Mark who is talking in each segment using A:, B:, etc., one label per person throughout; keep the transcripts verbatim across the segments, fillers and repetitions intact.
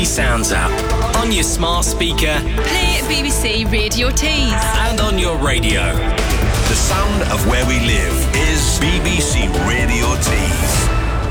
A: Sounds app on your smart speaker,
B: play B B C Radio Tees,
A: and on your radio.
C: The sound of where we live is B B C Radio Tees.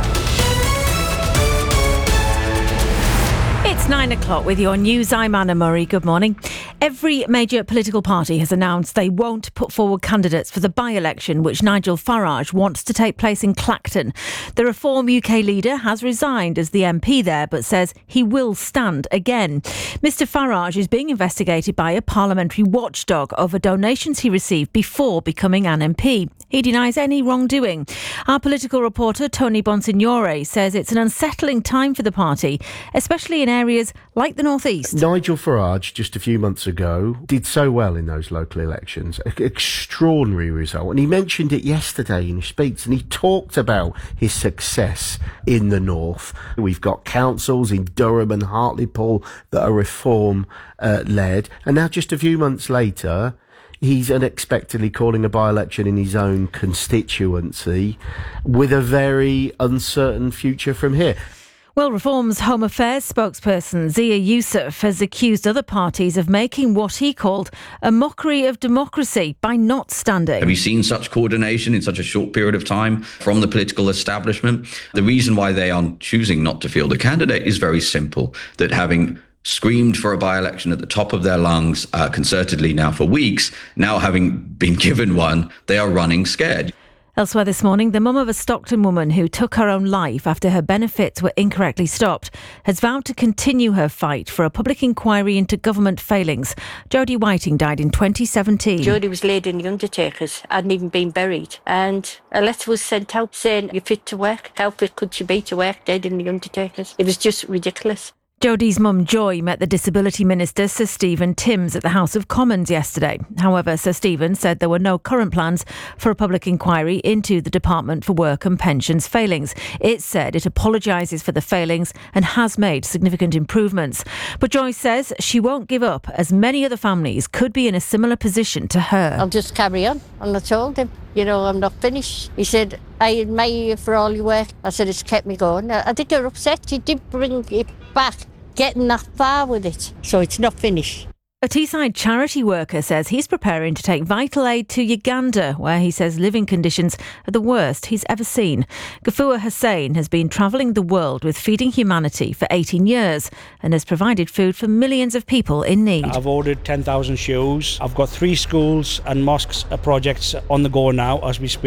D: It's nine o'clock with your news. I'm Anna Murray. Good morning. Every major political party has announced they won't put forward candidates for the by-election which Nigel Farage wants to take place in Clacton. The Reform U K leader has resigned as the M P there but says he will stand again. Mr Farage is being investigated by a parliamentary watchdog over donations he received before becoming an M P. He denies any wrongdoing. Our political reporter Tony Bonsignore says it's an unsettling time for the party, especially in areas like the North East.
E: Nigel Farage, just a few months ago, did so well in those local elections. An extraordinary result. And he mentioned it yesterday in his speech, and he talked about his success in the North. We've got councils in Durham and Hartlepool that are Reform-led. Uh, and now just a few months later, he's unexpectedly calling a by-election in his own constituency with a very uncertain future from here.
D: Well, Reform's Home Affairs spokesperson Zia Youssef has accused other parties of making what he called a mockery of democracy by not standing.
F: Have you seen such coordination in such a short period of time from the political establishment? The reason why they are choosing not to field a candidate is very simple, that having screamed for a by-election at the top of their lungs uh, concertedly now for weeks, now having been given one, they are running scared.
D: Elsewhere this morning, the mum of a Stockton woman who took her own life after her benefits were incorrectly stopped has vowed to continue her fight for a public inquiry into government failings. Jodie Whiting died in twenty seventeen.
G: Jodie was laid in the undertakers, hadn't even been buried, and a letter was sent out saying, "You're fit to work. How fit could she be to work dead in the undertakers?" It was just ridiculous.
D: Jodie's mum Joy met the Disability Minister Sir Stephen Timms at the House of Commons yesterday. However, Sir Stephen said there were no current plans for a public inquiry into the Department for Work and Pensions failings. It said it apologises for the failings and has made significant improvements. But Joy says she won't give up, as many other families could be in a similar position to her.
G: I'll just carry on. And I told him, you know, I'm not finished. He said, "I admire you for all your work." I said, "It's kept me going." I think you're upset. You did bring it back, getting that far with it. So it's not finished.
D: A Teesside charity worker says he's preparing to take vital aid to Uganda, where he says living conditions are the worst he's ever seen. Gafua Hussain has been travelling the world with Feeding Humanity for eighteen years and has provided food for millions of people in need.
H: I've ordered ten thousand shoes. I've got three schools and mosques projects on the go now as we speak.